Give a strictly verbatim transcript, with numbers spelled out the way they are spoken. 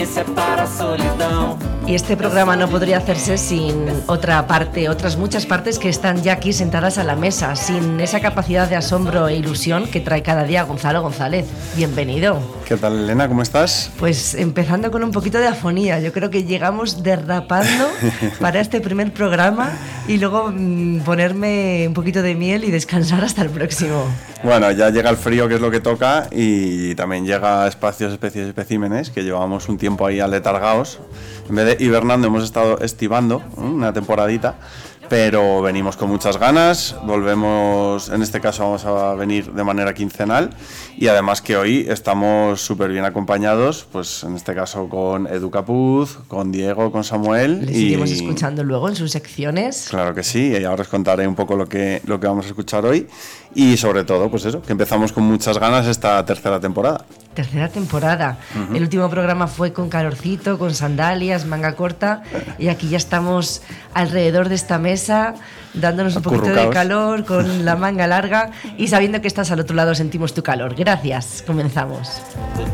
Y este programa no podría hacerse sin otra parte, otras muchas partes que están ya aquí sentadas a la mesa, sin esa capacidad de asombro e ilusión que trae cada día Gonzalo González. Bienvenido. ¿Qué tal, Elena? ¿Cómo estás? Pues empezando con un poquito de afonía. Yo creo que llegamos derrapando para este primer programa y luego mmm, ponerme un poquito de miel y descansar hasta el próximo. Bueno, ya llega el frío, que es lo que toca, y también llega Espacios, Especies y Especímenes, que llevamos un tiempo ahí aletargados. En vez de hibernando hemos estado estivando, ¿eh? Una temporadita, pero venimos con muchas ganas. Volvemos, en este caso vamos a venir de manera quincenal, y además que hoy estamos súper bien acompañados, pues en este caso con Edu Capuz, con Diego, con Samuel. Le seguimos y... escuchando luego en sus secciones. Claro que sí, y ahora os contaré un poco lo que, lo que vamos a escuchar hoy, y sobre todo, pues eso, que empezamos con muchas ganas esta tercera temporada. Tercera temporada. Uh-huh. El último programa fue con calorcito, con sandalias, manga corta, y aquí ya estamos alrededor de esta mesa dándonos un poquito de calor con la manga larga y sabiendo que estás al otro lado sentimos tu calor. Gracias. Comenzamos.